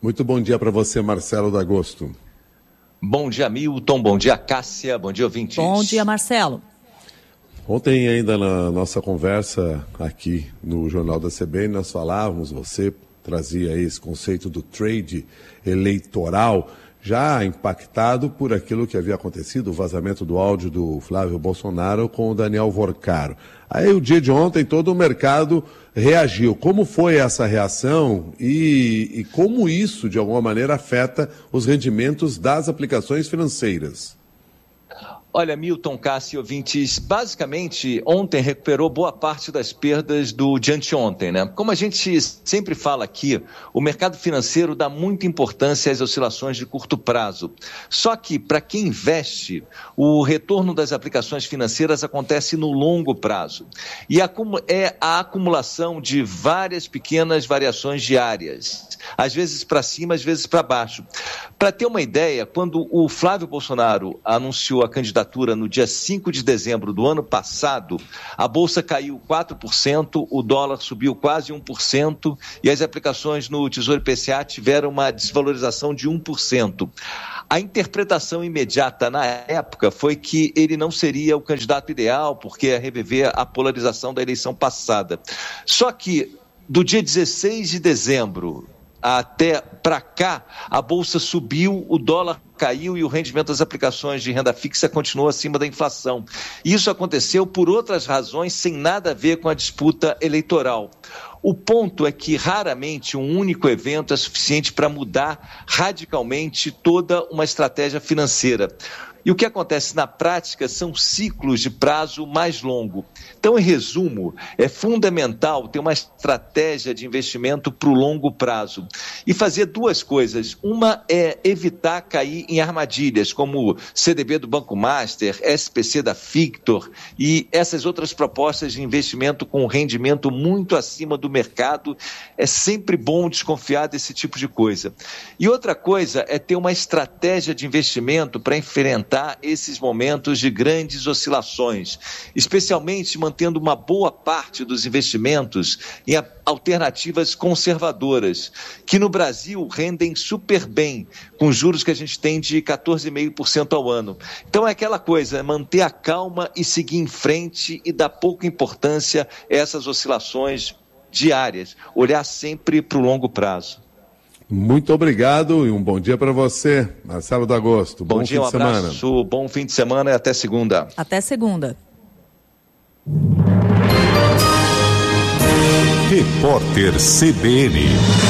Muito bom dia para você, Marcelo D'Agosto. Bom dia, Milton. Bom dia, Cássia. Bom dia, ouvintes. Bom dia, Marcelo. Ontem, ainda na nossa conversa aqui no Jornal da CBN, nós falávamos, você trazia aí esse conceito do trade eleitoral, já impactado por aquilo que havia acontecido, o vazamento do áudio do Flávio Bolsonaro com o Daniel Vorcaro. Aí o dia de ontem todo o mercado reagiu. Como foi essa reação e como isso, de alguma maneira, afeta os rendimentos das aplicações financeiras? Olha, Milton, Cássio, ouvintes, basicamente, ontem recuperou boa parte das perdas de anteontem, né? Como a gente sempre fala aqui, o mercado financeiro dá muita importância às oscilações de curto prazo. Só que, para quem investe, o retorno das aplicações financeiras acontece no longo prazo. E é a acumulação de várias pequenas variações diárias, às vezes para cima, às vezes para baixo. Para ter uma ideia, quando o Flávio Bolsonaro anunciou a candidatura no dia 5 de dezembro do ano passado, a Bolsa caiu 4%, o dólar subiu quase 1% e as aplicações no Tesouro IPCA tiveram uma desvalorização de 1%. A interpretação imediata na época foi que ele não seria o candidato ideal, porque ia reviver a polarização da eleição passada. Só que do dia 16 de dezembro até para cá, a Bolsa subiu, o dólar caiu e o rendimento das aplicações de renda fixa continuou acima da inflação. Isso aconteceu por outras razões, sem nada a ver com a disputa eleitoral. O ponto é que raramente um único evento é suficiente para mudar radicalmente toda uma estratégia financeira. E o que acontece na prática são ciclos de prazo mais longo. Então, em resumo, é fundamental ter uma estratégia de investimento para o longo prazo e fazer duas coisas. Uma é evitar cair em armadilhas, como CDB do Banco Master, SPC da Fictor e essas outras propostas de investimento com rendimento muito acima do mercado. É sempre bom desconfiar desse tipo de coisa. E outra coisa é ter uma estratégia de investimento para enfrentar esses momentos de grandes oscilações, especialmente mantendo uma boa parte dos investimentos em alternativas conservadoras, que no Brasil rendem super bem, com juros que a gente tem de 14,5% ao ano. Então é aquela coisa, manter a calma e seguir em frente e dar pouca importância a essas oscilações diárias, olhar sempre para o longo prazo. Muito obrigado e um bom dia para você, Marcelo D'Agosto. Bom dia, um abraço, bom fim de semana e até segunda. Até segunda. Repórter CBN.